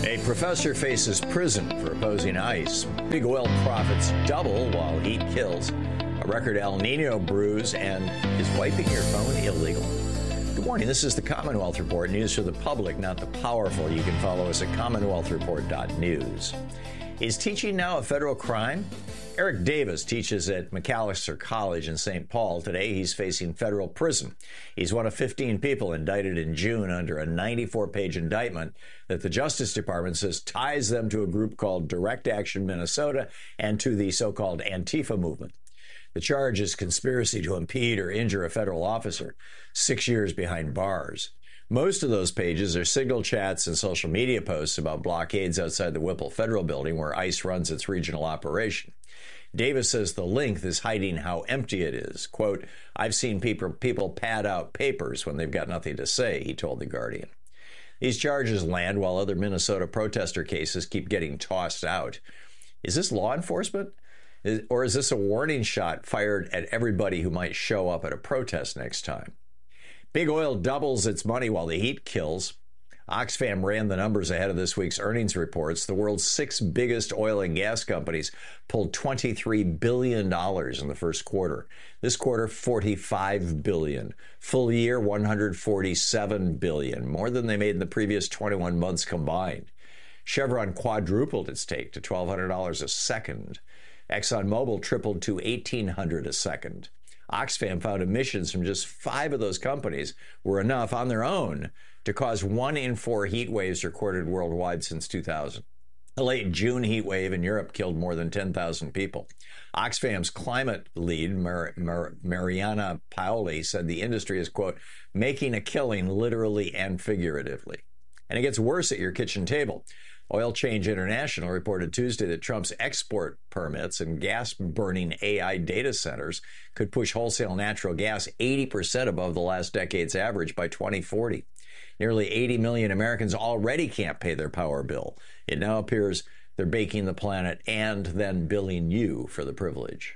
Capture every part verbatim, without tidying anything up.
A professor faces prison for opposing ICE. Big oil profits double while heat kills. A record El Nino brews, and is wiping your phone illegal? Good morning. This is the Commonwealth Report, news for the public, not the powerful. You can follow us at commonwealth report dot news. Is teaching now a federal crime? Eric Davis teaches at Macalester College in Saint Paul. Today, he's facing federal prison. He's one of fifteen people indicted in June under a ninety-four page indictment that the Justice Department says ties them to a group called Direct Action Minnesota and to the so-called Antifa movement. The charge is conspiracy to impede or injure a federal officer, six years behind bars. Most of those pages are signal chats and social media posts about blockades outside the Whipple Federal Building where ICE runs its regional operation. Davis says the length is hiding how empty it is. Quote, I've seen people, people pad out papers when they've got nothing to say, he told The Guardian. These charges land while other Minnesota protester cases keep getting tossed out. Is this law enforcement? Is, or is this a warning shot fired at everybody who might show up at a protest next time? Big oil doubles its money while the heat kills. Oxfam ran the numbers ahead of this week's earnings reports. The world's six biggest oil and gas companies pulled twenty-three billion dollars in the first quarter. This quarter, forty-five billion dollars. Full year, one hundred forty-seven billion dollars, more than they made in the previous twenty-one months combined. Chevron quadrupled its take to twelve hundred dollars a second. ExxonMobil tripled to eighteen hundred dollars a second. Oxfam found emissions from just five of those companies were enough on their own to cause one in four heat waves recorded worldwide since two thousand. The late June heat wave in Europe killed more than ten thousand people. Oxfam's climate lead, Mar- Mar- Mariana Paoli, said the industry is, quote, making a killing literally and figuratively. And it gets worse at your kitchen table. Oil Change International reported Tuesday that Trump's export permits and gas-burning A I data centers could push wholesale natural gas eighty percent above the last decade's average by twenty forty. Nearly eighty million Americans already can't pay their power bill. It now appears they're baking the planet and then billing you for the privilege.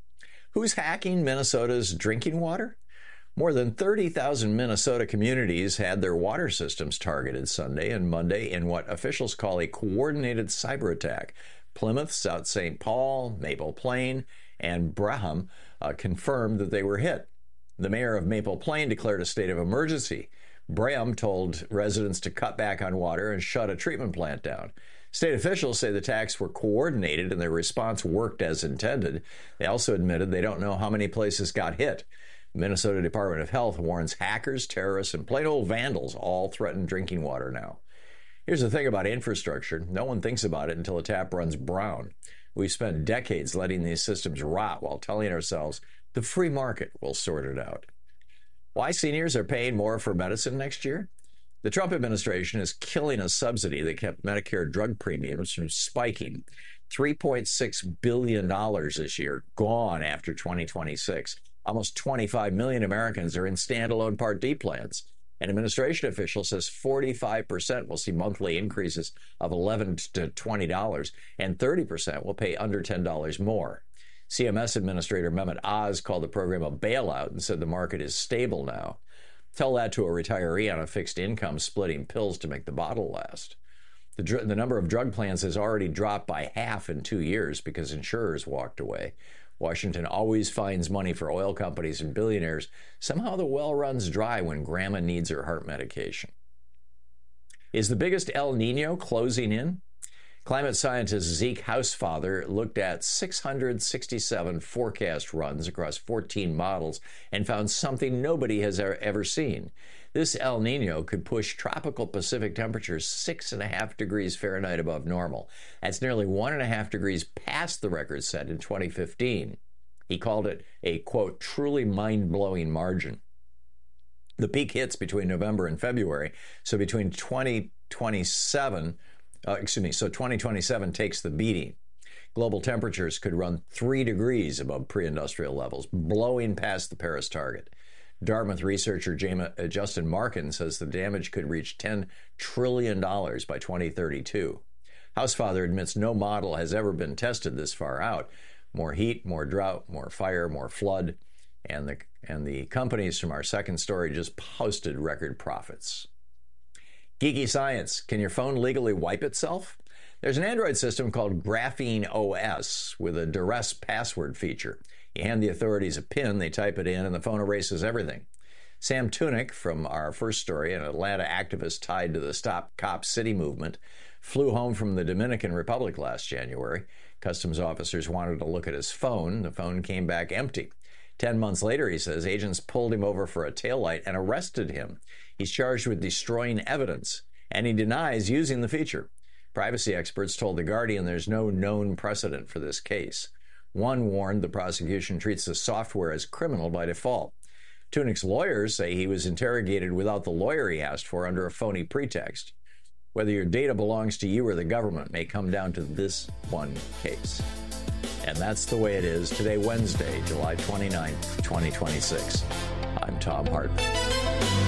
Who's hacking Minnesota's drinking water? More than thirty thousand Minnesota communities had their water systems targeted Sunday and Monday in what officials call a coordinated cyber attack. Plymouth, South Saint Paul, Maple Plain, and Braham uh, confirmed that they were hit. The mayor of Maple Plain declared a state of emergency. Braham told residents to cut back on water and shut a treatment plant down. State officials say the attacks were coordinated and their response worked as intended. They also admitted they don't know how many places got hit. Minnesota Department of Health warns hackers, terrorists, and plain old vandals all threaten drinking water now. Here's the thing about infrastructure. No one thinks about it until a tap runs brown. We've spent decades letting these systems rot while telling ourselves the free market will sort it out. Why seniors are paying more for medicine next year? The Trump administration is killing a subsidy that kept Medicare drug premiums from spiking. three point six billion dollars this year, gone after twenty twenty-six. Almost twenty-five million Americans are in standalone Part D plans. An administration official says forty-five percent will see monthly increases of eleven to twenty dollars, and thirty percent will pay under ten dollars more. C M S Administrator Mehmet Oz called the program a bailout and said the market is stable now. Tell that to a retiree on a fixed income splitting pills to make the bottle last. The, dr- the number of drug plans has already dropped by half in two years because insurers walked away. Washington always finds money for oil companies and billionaires. Somehow the well runs dry when Grandma needs her heart medication. Is the biggest El Nino closing in? Climate scientist Zeke Housefather looked at six hundred sixty-seven forecast runs across fourteen models and found something nobody has ever seen. This El Nino could push tropical Pacific temperatures six and a half degrees Fahrenheit above normal. That's nearly one and a half degrees past the record set in twenty fifteen. He called it a, quote, truly mind-blowing margin. The peak hits between November and February, so between twenty twenty-seven, uh, excuse me, so twenty twenty-seven takes the beating. Global temperatures could run three degrees above pre-industrial levels, blowing past the Paris target. Dartmouth researcher James, uh, Justin Markin says the damage could reach ten trillion dollars by twenty thirty-two. Housefather admits no model has ever been tested this far out. More heat, more drought, more fire, more flood, and the, and the companies from our second story just posted record profits. Geeky science. Can your phone legally wipe itself? There's an Android system called Graphene O S with a duress password feature. You hand the authorities a PIN, they type it in, and the phone erases everything. Sam Tunick, from our first story, an Atlanta activist tied to the Stop Cop City movement, flew home from the Dominican Republic last January. Customs officers wanted to look at his phone. The phone came back empty. Ten months later, he says, agents pulled him over for a taillight and arrested him. He's charged with destroying evidence, and he denies using the feature. Privacy experts told The Guardian there's no known precedent for this case. One warned the prosecution treats the software as criminal by default. Tunick's lawyers say he was interrogated without the lawyer he asked for under a phony pretext. Whether your data belongs to you or the government may come down to this one case. And that's the way it is today, Wednesday, July twenty-ninth, twenty twenty-six. I'm Thom Hartmann.